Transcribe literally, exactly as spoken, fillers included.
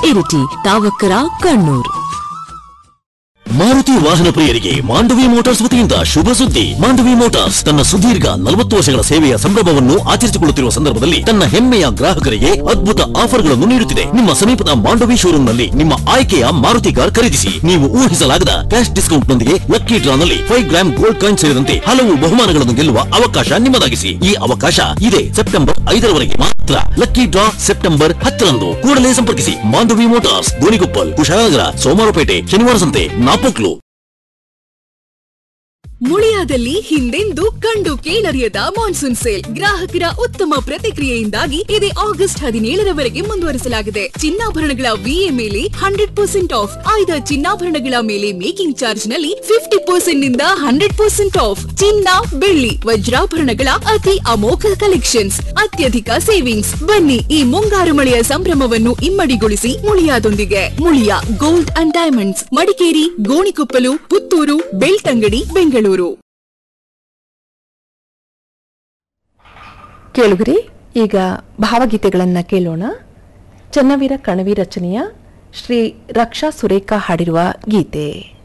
ಇರಿಟಿ, ತಾವಕ್ಕರ, ಕಣ್ಣೂರ್. ಮಾರುತಿ ವಾಹನ ಪ್ರಿಯರಿಗೆ ಮಾಂಡವಿ ಮೋಟಾರ್ಸ್ ವತಿಯಿಂದ ಶುಭ ಸುದ್ದಿ. ಮಾಂಡವಿ ಮೋಟಾರ್ಸ್ ತನ್ನ ಸುದೀರ್ಘ ನಲವತ್ತು ವರ್ಷಗಳ ಸೇವೆಯ ಸಂಭ್ರಮವನ್ನು ಆಚರಿಸಿಕೊಳ್ಳುತ್ತಿರುವ ಸಂದರ್ಭದಲ್ಲಿ ತನ್ನ ಹೆಮ್ಮೆಯ ಗ್ರಾಹಕರಿಗೆ ಅದ್ಭುತ ಆಫರ್ಗಳನ್ನು ನೀಡುತ್ತಿದೆ. ನಿಮ್ಮ ಸಮೀಪದ ಮಾಂಡವಿ ಶೋರೂಮ್ನಲ್ಲಿ ನಿಮ್ಮ ಆಯ್ಕೆಯ ಮಾರುತಿ ಕಾರ್ ಖರೀದಿಸಿ. ನೀವು ಊಹಿಸಲಾಗದ ಕ್ಯಾಶ್ ಡಿಸ್ಕೌಂಟ್ ನೊಂದಿಗೆ lucky ಡ್ರಾನಲ್ಲಿ five gram gold coin ಸೇರಿದಂತೆ ಹಲವು ಬಹುಮಾನಗಳನ್ನು ಗೆಲ್ಲುವ ಅವಕಾಶ ನಿಮ್ಮದಾಗಿಸಿ. ಈ ಅವಕಾಶ ಇದೆ ಸೆಪ್ಟೆಂಬರ್ ಐದರವರೆಗೆ ಮಾತ್ರ. ಲಕ್ಕಿ ಡ್ರಾ ಸೆಪ್ಟೆಂಬರ್ ಹತ್ತರಂದು. ಕೂಡಲೇ ಸಂಪರ್ಕಿಸಿ ಮಾಂಡವಿ ಮೋಟಾರ್ಸ್, ಗೋಣಿಕೊಪ್ಪಲ್, ಕುಶಾಲನಗರ, ಸೋಮವಾರಪೇಟೆ, ಶನಿವಾರ ಸಂತೆ, ನಾಪೋಕ್ಲು. ಮುಳಿಯಾದಲ್ಲಿ ಹಿಂದೆಂದೂ ಕಂಡು ಕೇಳರಿಯದ ಮಾನ್ಸೂನ್ ಸೇಲ್. ಗ್ರಾಹಕರ ಉತ್ತಮ ಪ್ರತಿಕ್ರಿಯೆಯಿಂದಾಗಿ ಇದು ಆಗಸ್ಟ್ ಹದಿನೇಳರವರೆಗೆ ಮುಂದುವರಿಸಲಾಗಿದೆ. ಚಿನ್ನಾಭರಣಗಳ ವಿಎ ಮೇಲೆ ಹಂಡ್ರೆಡ್ ಪರ್ಸೆಂಟ್ ಆಫ್. ಆಯ್ದ ಚಿನ್ನಾಭರಣಗಳ ಮೇಲೆ ಮೇಕಿಂಗ್ ಚಾರ್ಜ್ ನಲ್ಲಿ ಫಿಫ್ಟಿ ಪರ್ಸೆಂಟ್ ನಿಂದ ಹಂಡ್ರೆಡ್ ಪರ್ಸೆಂಟ್ ಆಫ್. ಚಿನ್ನ, ಬೆಳ್ಳಿ, ವಜ್ರಾಭರಣಗಳ ಅತಿ ಅಮೋಘ ಕಲೆಕ್ಷನ್ಸ್, ಅತ್ಯಧಿಕ ಸೇವಿಂಗ್ಸ್. ಬನ್ನಿ ಈ ಮುಂಗಾರು ಮಳೆಯ ಸಂಭ್ರಮವನ್ನು ಇಮ್ಮಡಿಗೊಳಿಸಿ ಮುಳಿಯಾದೊಂದಿಗೆ. Muliya gold and diamonds, Madikeri, Gonikoppal, Puttur, Belthangady, Bengaluru. ಕೇಳುಗರಿ, ಈಗ ಭಾವಗೀತೆಗಳನ್ನ ಕೇಳೋಣ. ಚನ್ನವೀರ ಕಣವಿ ರಚನೆಯ ಶ್ರೀ ರಕ್ಷಾ ಸುರೇಖಾ ಹಾಡಿರುವ ಗೀತೆ.